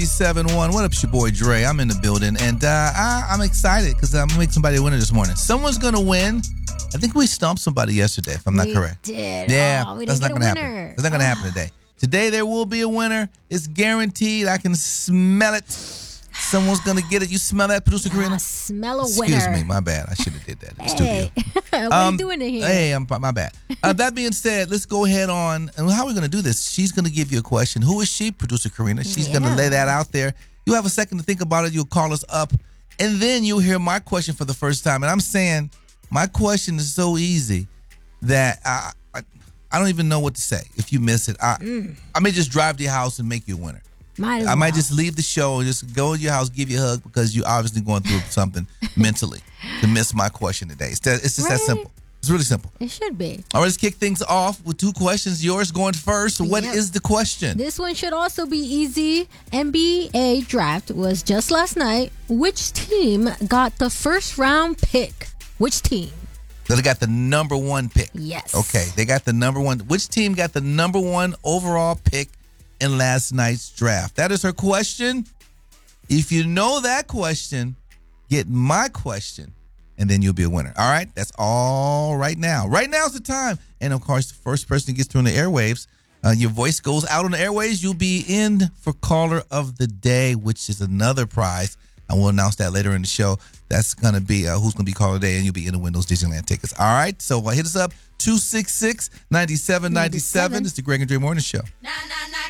7-1. What up, it's your boy Dre? I'm in the building, and I'm excited because I'm going to make somebody a winner this morning. Someone's going to win. I think we stumped somebody yesterday, if I'm not correct. Did. Yeah, we that's didn't not get going to a happen. winner. That's not going to happen today. Today there will be a winner. It's guaranteed. I can smell it. Someone's going to get it. You smell that, Producer Karina? Smell a winner. Excuse me, my bad. I should have did that in the studio. What are you doing in here? Hey, my bad. That being said, let's go ahead on. And how are we going to do this? She's going to give you a question. Who is she, Producer Karina? She's going to lay that out there. You have a second to think about it. You'll call us up, and then you'll hear my question for the first time. And I'm saying my question is so easy that I don't even know what to say if you miss it. I may just drive to your house and make you a winner. I might just leave the show and just go to your house, give you a hug because you're obviously going through something mentally to miss my question today. It's just that simple. It's really simple. It should be. All right, let's kick things off with two questions. Yours going first. What is the question? This one should also be easy. NBA draft was just last night. Which team got the first round pick? Which team? So they got the number one pick. Yes. Okay, they got the number one. Which team got the number one overall pick in last night's draft? That is her question. If you know that question, get my question, and then you'll be a winner. All right? That's all right now. Right now's the time. And, of course, the first person that gets through on the airwaves, your voice goes out on the airwaves. You'll be in for Caller of the Day, which is another prize. I will announce that later in the show. That's going to be who's going to be Caller of the Day, and you'll be in the win those Disneyland tickets. All right? So hit us up, 266-9797. It's the Greg and Dre Morning Show. Nah, nah, nah.